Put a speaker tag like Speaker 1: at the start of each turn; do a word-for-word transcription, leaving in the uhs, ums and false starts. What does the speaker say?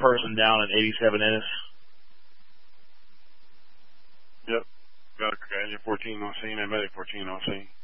Speaker 1: person down at eighty-seven Ennis.
Speaker 2: Yep. Got a guy fourteen on scene and medic fourteen on scene.